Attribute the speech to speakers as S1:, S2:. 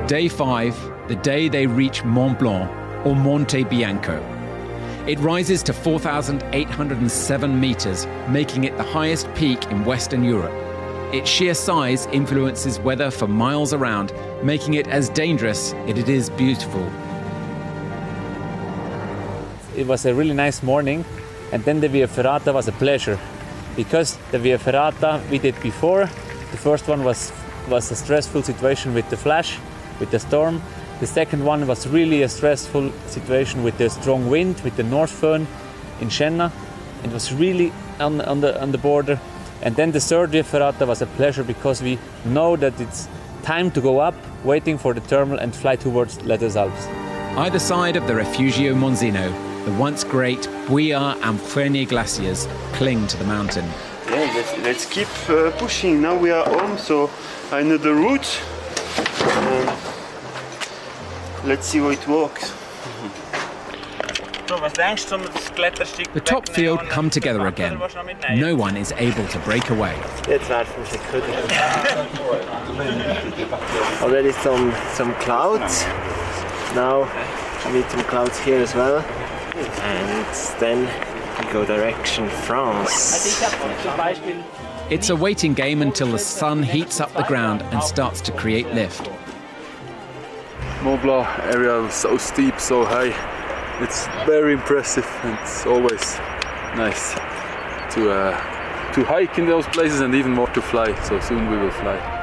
S1: Day 5, the day they reach Mont Blanc, or Monte Bianco. It rises to 4,807 meters, making it the highest peak in Western Europe. Its sheer size influences weather for miles around, making it as dangerous as it is beautiful.
S2: It was a really nice morning, and then the Via Ferrata was a pleasure, because the Via Ferrata we did before. The first one was a stressful situation with the flash, with the storm. The second one was really a stressful situation with the strong wind, with the North Föhn in Siena. It was really on the border. And then the third Via Ferrata was a pleasure because we know that it's time to go up, waiting for the terminal and fly towards Les Deux Alpes.
S1: Either side of the Refugio Monzino, the once great Bouillard and Fernier glaciers cling to the mountain.
S3: Yeah, let's keep pushing. Now we are home, so I know the route. Let's see how it works.
S1: The top field come together again. No one is able to break away.
S4: Already some clouds. Now we need some clouds here as well. And then we go direction France.
S1: It's a waiting game until the sun heats up the ground and starts to create lift.
S5: Mont Blanc area was so steep, so high. It's very impressive, and it's always nice to hike in those places and even more to fly. So soon we will fly.